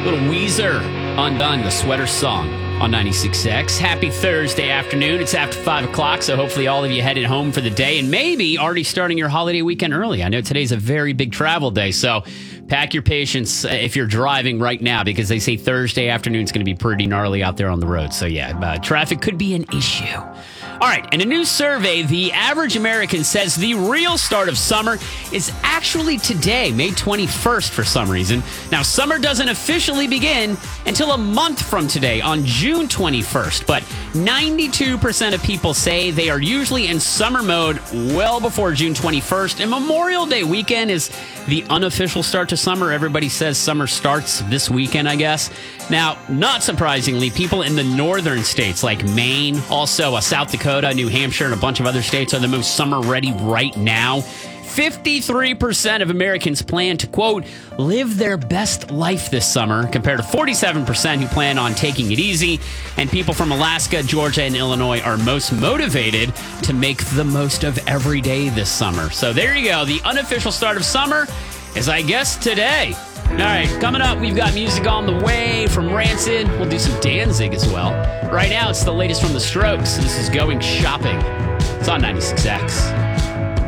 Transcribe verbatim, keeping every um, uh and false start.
Little Weezer, Undone, the Sweater Song on ninety-six point six. Happy Thursday afternoon. It's after five o'clock, so hopefully all of you headed home for the day and maybe already starting your holiday weekend early. I know today's a very big travel day, so pack your patience if you're driving right now because they say Thursday afternoon is going to be pretty gnarly out there on the road. So yeah, uh, traffic could be an issue. All right, in a new survey, the average American says the real start of summer is actually today, May twenty-first, for some reason. Now, summer doesn't officially begin until a month from today, on June twenty-first, but ninety-two percent of people say they are usually in summer mode well before June twenty-first, and Memorial Day weekend is the unofficial start to summer. Everybody says summer starts this weekend, I guess. Now, not surprisingly, people in the northern states like Maine, also uh, South Dakota, New Hampshire, and a bunch of other states are the most summer ready right now. fifty-three percent of Americans plan to, quote, live their best life this summer, compared to forty-seven percent who plan on taking it easy. And people from Alaska, Georgia, and Illinois are most motivated to make the most of every day this summer. So there you go. The unofficial start of summer is, I guess, today. All right, coming up, we've got music on the way from Rancid. We'll do some Danzig as well. Right now, it's the latest from The Strokes. This is Going Shopping. It's on ninety-six point six.